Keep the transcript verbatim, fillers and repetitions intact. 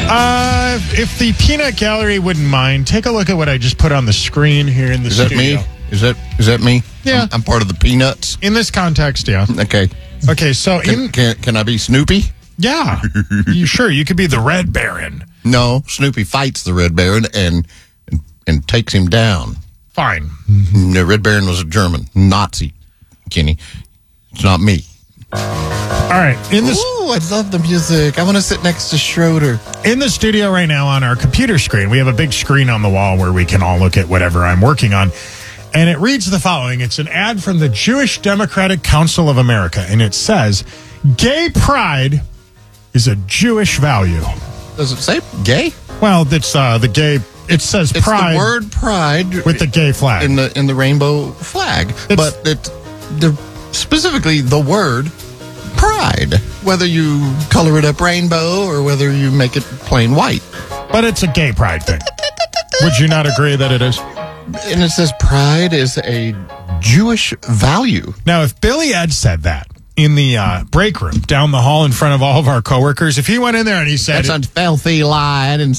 Uh, if the Peanut Gallery wouldn't mind, take a look at what I just put on the screen here in the Is that studio. me? Is that is that me? Yeah. I'm, I'm part of the Peanuts. In this context, yeah. Okay. Okay, so Can, in can, can I be Snoopy? yeah, you sure you could be the Red Baron? No, Snoopy fights the Red Baron and and, and takes him down. Fine. The Red Baron was a German Nazi, Kenny. It's not me. All right, in this Ooh, I love the music. I want to sit next to Schroeder. in the studio right now on our computer screen, we have a big screen on the wall where we can all look at whatever I'm working on. And it reads the following. It's an ad from the Jewish Democratic Council of America, and it says, "Gay pride is a Jewish value." Does it say gay? Well, it's uh, the gay. It says It's pride the word pride with the gay flag. in the in the rainbow flag, It's- but it the specifically the word pride. Whether you color it up rainbow or whether you make it plain white, But it's a gay pride thing. Would you not agree that it is? and it says pride is a Jewish value. Now, if Billy Ed said that in the uh, break room down the hall in front of all of our coworkers, if he went in there and he said, That's a filthy lie. I didn't